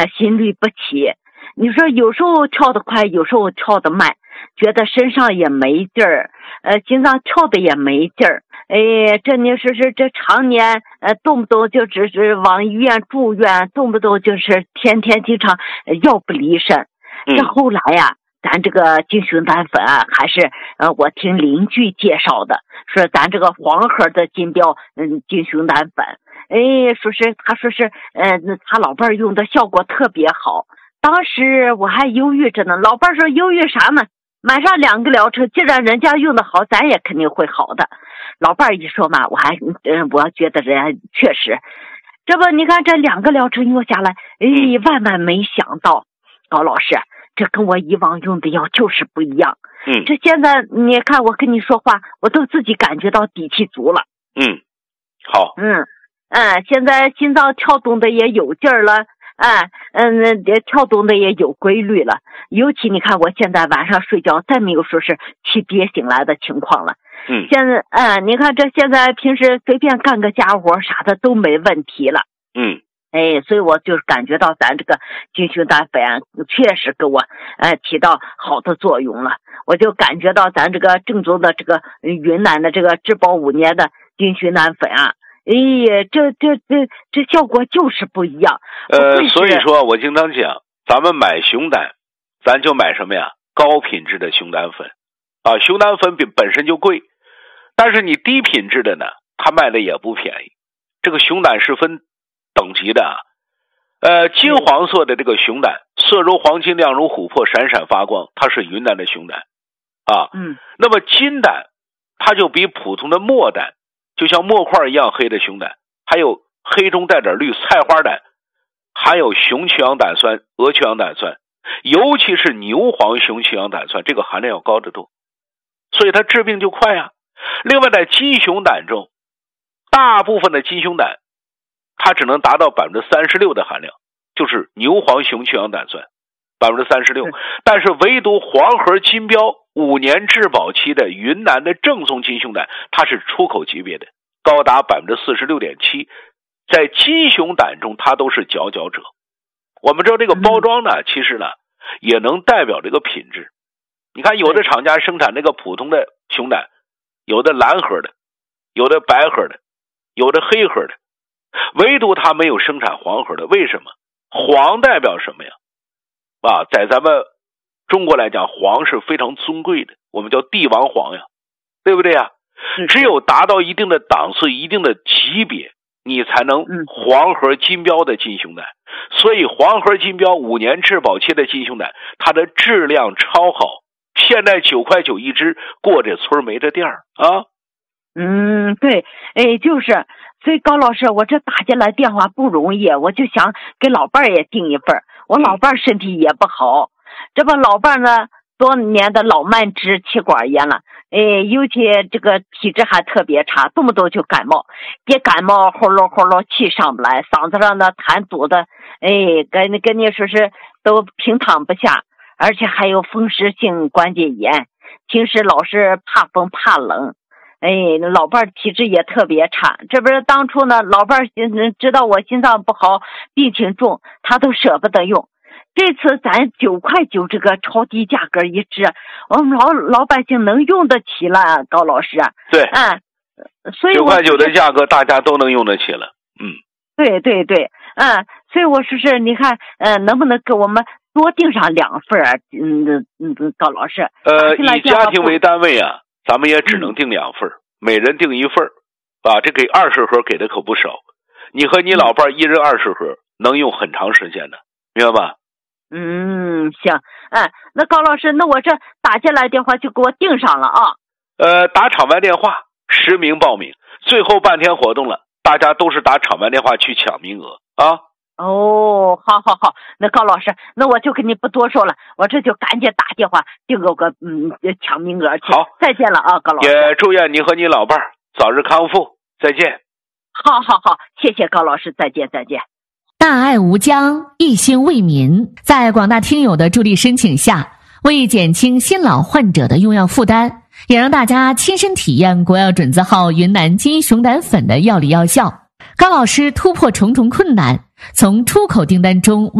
心律不齐。你说有时候跳得快，有时候跳得慢，觉得身上也没劲儿，心脏跳的也没劲儿。这你说是这常年动不动就只是往医院住院，动不动就是天天经常药不离身。这后来呀，咱这个金熊胆粉啊，还是我听邻居介绍的，说咱这个黄盒的金标金熊胆粉，他说是他老伴儿用的效果特别好。当时我还犹豫着呢，老伴儿说犹豫啥呢？买上2个疗程，既然人家用的好，咱也肯定会好的。老伴儿一说嘛，我觉得人家确实，这不你看这2个疗程用下来，万万没想到，高老师，这跟我以往用的药就是不一样。这现在你看我跟你说话，我都自己感觉到底气足了。 好。 现在心脏跳动的也有劲儿了。跳动的也有规律了，尤其你看我现在晚上睡觉再没有说是起跌醒来的情况了。现在你看这现在平时随便干个家活啥的都没问题了。所以我就感觉到咱这个金熊胆粉确实给我起到好的作用了。我就感觉到咱这个正宗的这个云南的这个质保5年的金熊胆粉啊，这效果就是不一样。 所以说我经常讲，咱们买熊胆，咱就买什么呀？高品质的熊胆粉啊，熊胆粉本身就贵，但是你低品质的呢，它卖的也不便宜。这个熊胆是分等级的啊。金黄色的这个熊胆，色如黄金，亮如琥珀，闪闪发光，它是云南的熊胆啊。那么金胆，它就比普通的墨胆，就像墨块一样黑的熊胆，还有黑中带点绿菜花胆，含有雄曲氧胆酸、鹅曲氧胆酸，尤其是牛黄雄曲氧胆酸，这个含量要高得多，所以它治病就快啊。另外在金熊胆中，大部分的金熊胆它只能达到 36% 的含量，就是牛黄雄曲氧胆酸 36%， 但是唯独黄盒金标5年质保期的云南的正宗金熊胆，它是出口级别的，高达 46.7%， 在金熊胆中它都是佼佼者。我们知道这个包装呢，其实呢也能代表这个品质。你看有的厂家生产那个普通的熊胆，有的蓝盒的，有的白盒的，有的黑盒的，唯独它没有生产黄盒的。为什么？黄代表什么呀？在咱们中国来讲，黄是非常尊贵的，我们叫帝王黄呀，对不对呀？只有达到一定的档次、一定的级别，你才能黄盒金标的金熊胆。所以黄盒金标5年质保期的金熊胆，它的质量超好，现在9.9块一只，过这村没这店儿啊。 对，就是，所以高老师，我这打进来电话不容易，我就想给老伴儿也订一份。我老伴儿身体也不好，这不老伴儿呢多年的老慢支、气管炎了，尤其这个体质还特别差，动不动就感冒，别感冒呼噜呼噜气上不来，嗓子上的痰堵的，跟你说是都平躺不下，而且还有风湿性关节炎，平时老是怕风怕冷。老伴儿体质也特别差，这不是当初呢，老伴儿知道我心脏不好，病情重，他都舍不得用。这次咱9.9块这个超低价格一支，我们老百姓能用得起了，高老师。 对， 所以 9.9块的价格大家都能用得起了。 对，所以我说是，你看，能不能给我们多订上2份啊？高老师。 以家庭为单位啊。咱们也只能订2份，每人订1份这给20盒给的可不少。你和你老伴1人20盒，能用很长时间的，明白吧？ 行，那高老师，那我这打进来电话就给我订上了啊。 打场外电话实名报名，最后半天活动了，大家都是打场外电话去抢名额啊。 好，那高老师，那我就跟你不多说了，我这就赶紧打电话订个抢名额去。 好， 再见了啊，高老师。 也祝愿你和你老伴儿早日康复，再见。 好，谢谢高老师，再见。 大爱无疆，一心为民，在广大听友的助力申请下，为减轻新老患者的用药负担，也让大家亲身体验国药准字号云南金熊胆粉的药理药效。高老师突破重重困难，从出口订单中